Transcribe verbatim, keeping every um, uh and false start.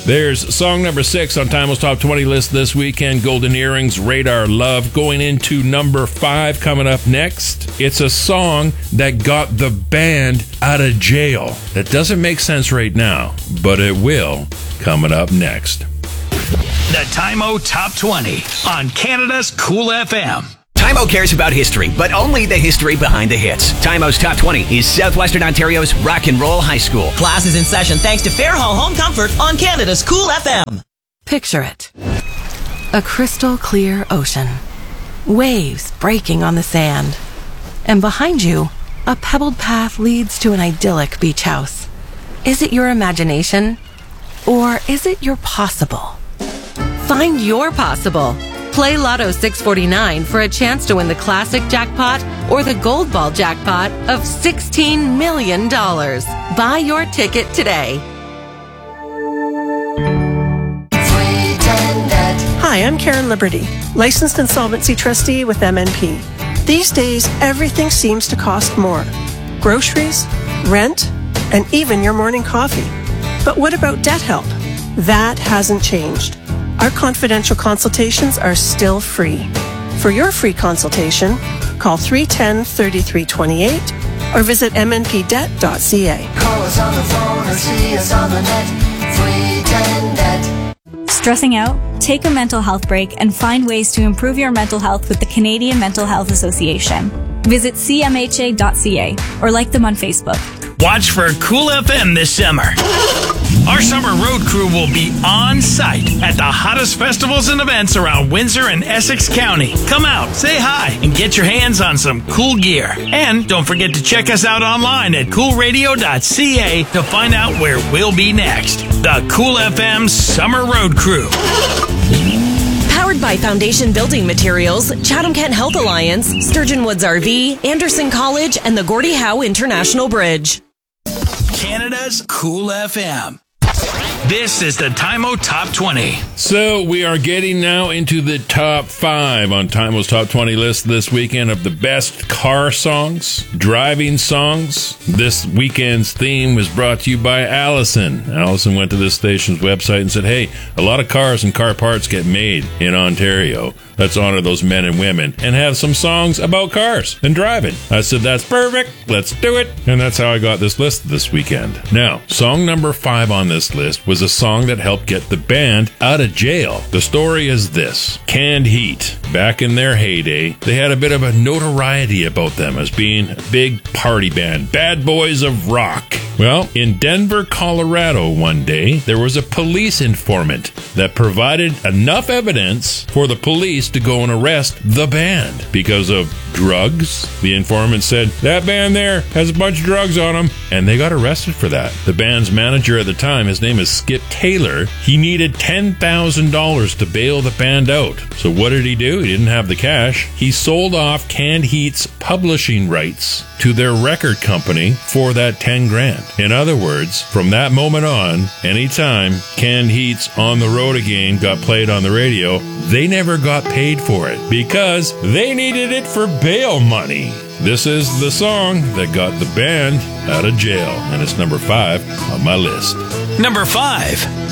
There's song number six on Timeless Top twenty list this weekend, Golden Earrings, Radar Love. Going into number five coming up next. It's a song that got the band out of jail. That doesn't make sense right now, but it will coming up next. The Time-O Top twenty on Canada's Cool F M. Time-O cares about history, but only the history behind the hits. Time-O's Top twenty is Southwestern Ontario's Rock and Roll High School. Class is in session thanks to Fairhall Home Comfort on Canada's Cool F M. Picture it. A crystal clear ocean. Waves breaking on the sand. And behind you, a pebbled path leads to an idyllic beach house. Is it your imagination? Or is it your possible? Find your possible. Play Lotto six forty-nine for a chance to win the classic jackpot or the gold ball jackpot of sixteen million dollars. Buy your ticket today. Hi, I'm Karen Liberty, licensed insolvency trustee with M N P. These days, everything seems to cost more. Groceries, rent, and even your morning coffee. But what about debt help? That hasn't changed. Our confidential consultations are still free. For your free consultation, call three one zero, three three two eight or visit m n p debt dot c a. Call us on the phone or see us on the net. three ten net. Stressing out? Take a mental health break and find ways to improve your mental health with the Canadian Mental Health Association. Visit c m h a dot c a or like them on Facebook. Watch for Cool F M this summer. Our summer road crew will be on site at the hottest festivals and events around Windsor and Essex County. Come out, say hi, and get your hands on some cool gear. And don't forget to check us out online at cool radio dot c a to find out where we'll be next. The Cool F M Summer Road Crew. Powered by Foundation Building Materials, Chatham-Kent Health Alliance, Sturgeon Woods R V, Anderson College, and the Gordie Howe International Bridge. Canada's Cool F M. This is the Time-O Top twenty. So we are getting now into the top five on Time-O's Top twenty list this weekend of the best car songs, driving songs. This weekend's theme was brought to you by Allison. Allison went to this station's website and said, hey, a lot of cars and car parts get made in Ontario. Let's honor those men and women and have some songs about cars and driving. I said, that's perfect. Let's do it. And that's how I got this list this weekend. Now, song number five on this list was a song that helped get the band out of jail. The story is this. Canned Heat. Back in their heyday, they had a bit of a notoriety about them as being a big party band. Bad boys of rock. Well, in Denver, Colorado one day, there was a police informant that provided enough evidence for the police to go and arrest the band because of drugs. The informant said, that band there has a bunch of drugs on them, and they got arrested for that. The band's manager at the time, his name is Skip Taylor, he needed ten thousand dollars to bail the band out. So what did he do? He didn't have the cash. He sold off Canned Heat's publishing rights to their record company for that ten grand. In other words, from that moment on, anytime Canned Heat's On the Road Again got played on the radio, they never got paid for it because they needed it for bail money. This is the song that got the band out of jail, and it's number five on my list. Number five.